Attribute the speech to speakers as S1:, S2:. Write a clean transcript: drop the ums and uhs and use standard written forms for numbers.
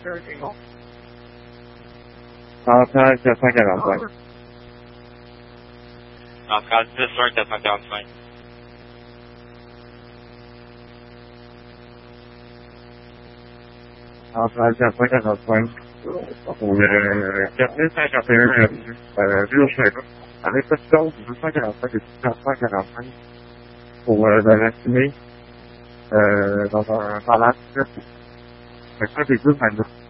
S1: Ah, ça, 445.
S2: En 36 445.
S1: Ah, ça, 445. Pour le 4551, Rio Chemin. Avec cette chose, 245 et 445. Pour le estimer, dans un palace. Fait que ça, c'est 2 22.